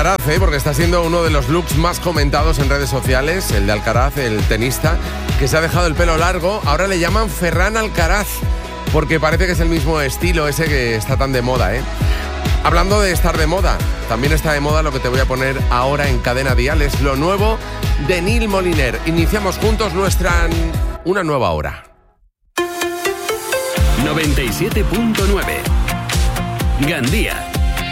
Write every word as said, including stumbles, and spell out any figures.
Alcaraz, ¿eh? Porque está siendo uno de los looks más comentados en redes sociales, el de Alcaraz, el tenista, que se ha dejado el pelo largo. Ahora le llaman Ferran Alcaraz, porque parece que es el mismo estilo ese que está tan de moda, ¿eh? Hablando de estar de moda, también está de moda lo que te voy a poner ahora en Cadena Dial, es lo nuevo de Neil Moliner. Iniciamos juntos nuestra... una nueva hora. noventa y siete punto nueve Gandía.